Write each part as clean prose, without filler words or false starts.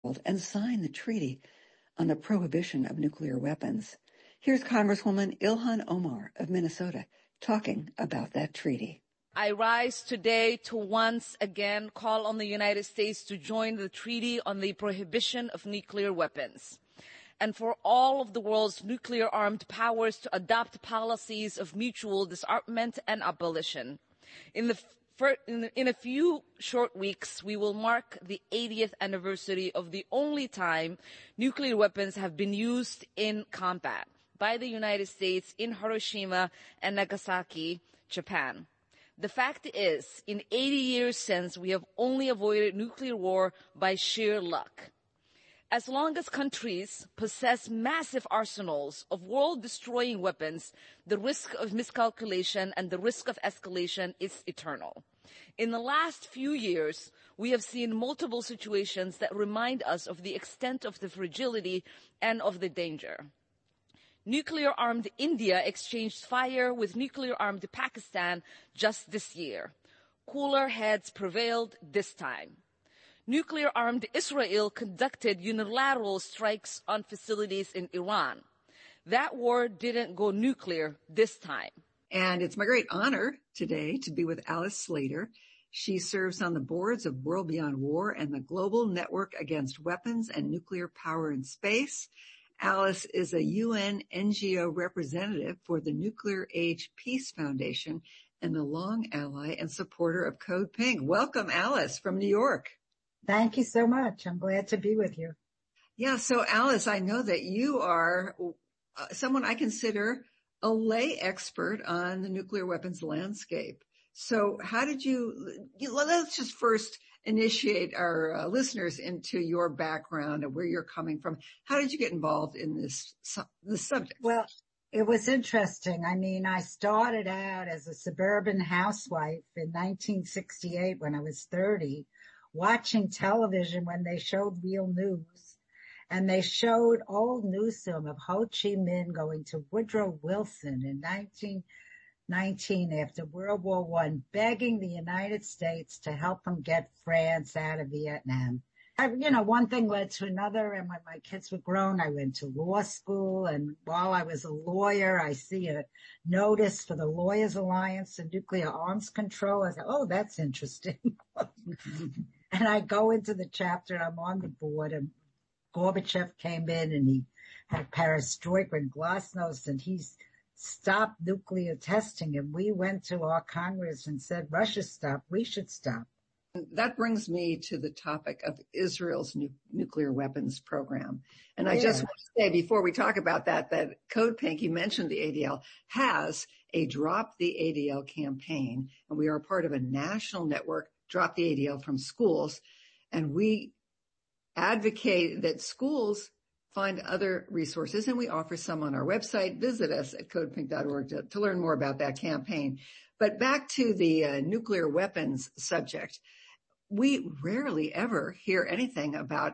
and sign the treaty on the prohibition of nuclear weapons. Here's Congresswoman Ilhan Omar of Minnesota talking about that treaty. I rise today to once again call on the United States to join the Treaty on the Prohibition of Nuclear Weapons, and for all of the world's nuclear-armed powers to adopt policies of mutual disarmament and abolition. In a few short weeks, we will mark the 80th anniversary of the only time nuclear weapons have been used in combat by the United States in Hiroshima and Nagasaki, Japan. The fact is, in 80 years since, we have only avoided nuclear war by sheer luck. As long as countries possess massive arsenals of world-destroying weapons, the risk of miscalculation and the risk of escalation is eternal. In the last few years, we have seen multiple situations that remind us of the extent of the fragility and of the danger. Nuclear-armed India exchanged fire with nuclear-armed Pakistan just this year. Cooler heads prevailed this time. Nuclear-armed Israel conducted unilateral strikes on facilities in Iran. That war didn't go nuclear this time. And it's my great honor today to be with Alice Slater. She serves on the boards of World Beyond War and the Global Network Against Weapons and Nuclear Power in Space. Alice is a UN NGO representative for the Nuclear Age Peace Foundation and a long ally and supporter of Code Pink. Welcome, Alice, from New York. Thank you so much. I'm glad to be with you. Yeah, so Alice, I know that you are someone I consider a lay expert on the nuclear weapons landscape. So how did let's just first initiate our listeners into your background and where you're coming from. How did you get involved in this subject? Well, it was interesting. I mean, I started out as a suburban housewife in 1968 when I was 30, watching television when they showed real news. And they showed old news film of Ho Chi Minh going to Woodrow Wilson in 1919 after World War I, begging the United States to help them get France out of Vietnam. One thing led to another, and when my kids were grown, I went to law school, and while I was a lawyer, I see a notice for the Lawyers Alliance and Nuclear Arms Control. I thought, oh, that's interesting. And I go into the chapter, and I'm on the board, and Gorbachev came in, and he had perestroika and glasnost, and he's stop nuclear testing. And we went to our Congress and said, Russia stopped, we should stop. That brings me to the topic of Israel's nuclear weapons program. And I just want to say before we talk about that Code Pink, you mentioned the ADL, has a Drop the ADL campaign. And we are part of a national network, Drop the ADL from Schools. And we advocate that schools find other resources, and we offer some on our website. Visit us at codepink.org to learn more about that campaign. But back to the nuclear weapons subject. We rarely ever hear anything about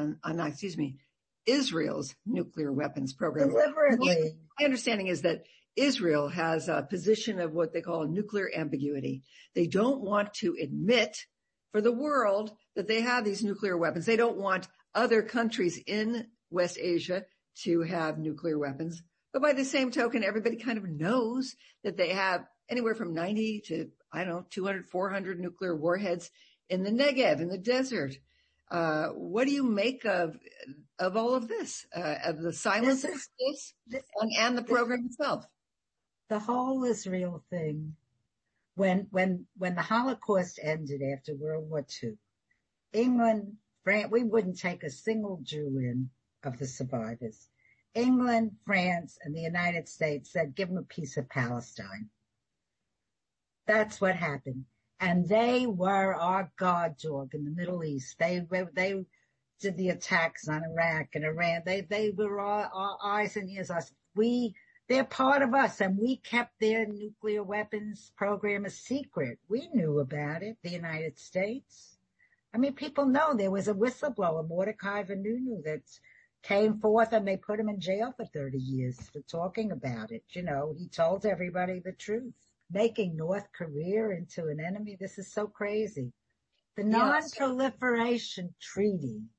Israel's nuclear weapons program. Deliberately. My understanding is that Israel has a position of what they call nuclear ambiguity. They don't want to admit for the world that they have these nuclear weapons. They don't want other countries in West Asia to have nuclear weapons. But by the same token, everybody kind of knows that they have anywhere from 90 to, 200, 400 nuclear warheads in the Negev, in the desert. What do you make of all of this, of the silence of this and the program itself? The whole Israel thing, when the Holocaust ended after World War II, England, France, we wouldn't take a single Jew in of the survivors. England, France, and the United States said, give them a piece of Palestine. That's what happened. And they were our guard dog in the Middle East. They did the attacks on Iraq and Iran. They were our eyes and ears. They're part of us, and we kept their nuclear weapons program a secret. We knew about it, the United States. I mean, people know there was a whistleblower, Mordecai Vanunu, that came forth, and they put him in jail for 30 years for talking about it. He told everybody the truth, making North Korea into an enemy. This is so crazy. The Non-Proliferation Treaty